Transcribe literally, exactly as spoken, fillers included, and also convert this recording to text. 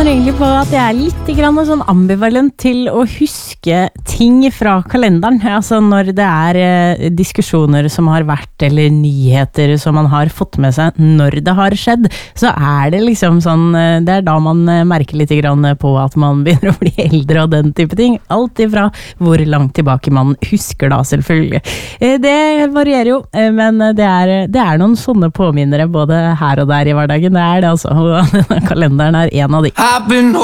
kjenner egentlig på at jeg er litt grann sånn ambivalent til å huske ting fra kalenderen. Altså når det er eh, diskusjoner som har vært, eller nyheter som man har fått med seg når det har skjedd, så er det liksom sånn, eh, det er da man eh, merker litt grann på at man begynner å bli eldre og den type ting. Alt ifra hvor langt tilbake man husker da, selvfølgelig. Eh, det varierer jo, eh, men det er, det er noen sånne påminnere både her og der i hverdagen. Det er det altså, og denne kalenderen er en av de.